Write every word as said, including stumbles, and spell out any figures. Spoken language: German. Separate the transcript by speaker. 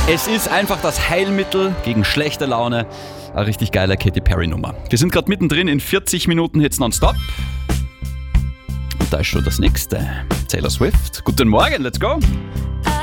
Speaker 1: Es ist einfach das Heilmittel gegen schlechte Laune. Eine richtig geile Katy Perry Nummer. Wir sind gerade mittendrin in vierzig Minuten Hits nonstop. Und da ist schon das nächste. Taylor Swift. Guten Morgen, let's go.